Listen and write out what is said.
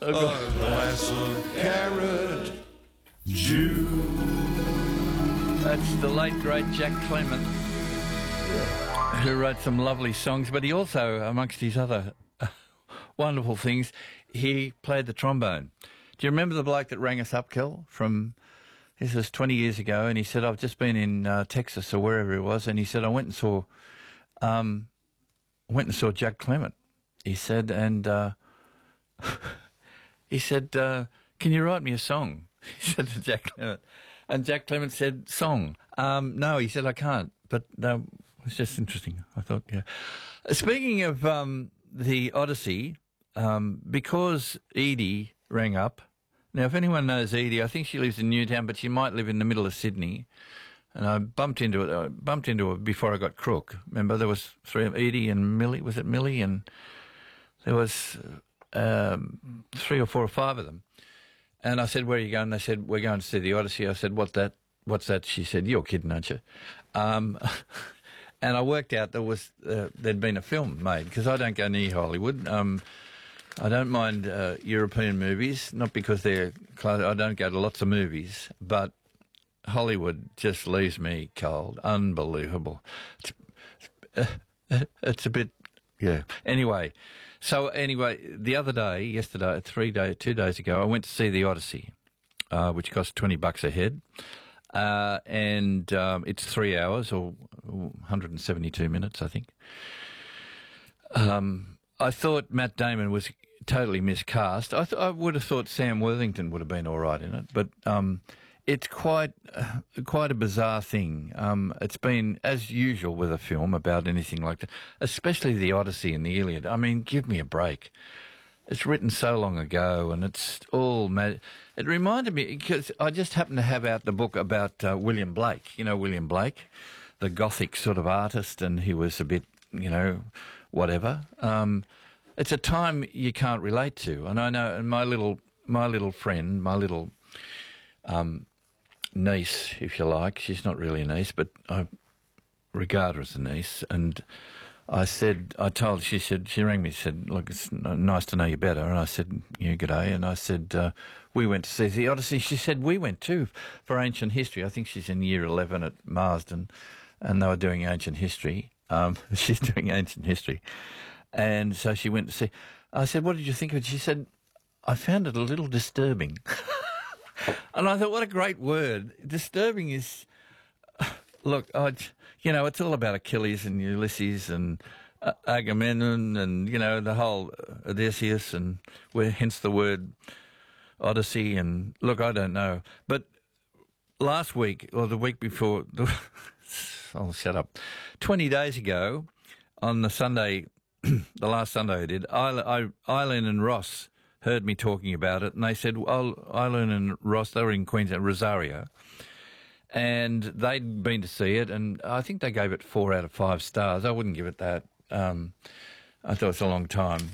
a glass of carrot juice. That's the late, great Jack Clement, who wrote some lovely songs, but he also, amongst his other wonderful things, he played the trombone. Do you remember the bloke that rang us up, Kel, this was 20 years ago, and he said, I've just been in Texas or wherever it was, and he said, I went and saw Jack Clement. He said, and he said, can you write me a song? He said to Jack Clement. And Jack Clement said, song. No, he said, I can't. But it's just interesting. I thought, yeah. Speaking of the Odyssey, because Edie rang up. Now, if anyone knows Edie, I think she lives in Newtown, but she might live in the middle of Sydney. And I bumped into her before I got crook. Remember, there was three of Edie and Millie. Was it Millie? And there was 3 or 4 or 5 of them. And I said, where are you going? They said, we're going to see the Odyssey. I said, what's that? She said, you're kidding, aren't you? And I worked out there'd been a film made, because I don't go near Hollywood. I don't mind European movies, not because they're close. I don't go to lots of movies, but Hollywood just leaves me cold. Unbelievable. It's a bit, yeah. Anyway, the other day, yesterday, 2 days ago, I went to see the Odyssey, which cost $20 a head. And it's 3 hours or 172 minutes, I think. I thought Matt Damon was totally miscast. I would have thought Sam Worthington would have been all right in it, but it's quite a bizarre thing. It's been, as usual with a film about anything like that, especially the Odyssey and the Iliad. I mean, give me a break. It's written so long ago, and it's all mad. It reminded me, because I just happened to have out the book about William Blake. You know William Blake, the Gothic sort of artist, and he was a bit, whatever. It's a time you can't relate to, and I know. And my little friend, my little niece, if you like. She's not really a niece, but I regard her as a niece, and she rang me, said, look, it's nice to know you better. And I said, yeah, g'day. And I said, we went to see the Odyssey. She said, we went too for ancient history. I think she's in year 11 at Marsden, and they were doing ancient history. She's doing ancient history. And so she went to see. I said, what did you think of it? She said, I found it a little disturbing. And I thought, what a great word. Disturbing is... Look, it's all about Achilles and Ulysses and Agamemnon and, the whole Odysseus, and hence the word Odyssey. And look, I don't know. But last week, or the week before, I'll shut up, 20 days ago, on the Sunday, the last Sunday I did, Eileen and Ross heard me talking about it, and they said, Eileen and Ross, they were in Queensland, Rosario, and they'd been to see it, and I think they gave it 4 out of 5 stars. I wouldn't give it that. I thought it's a long time.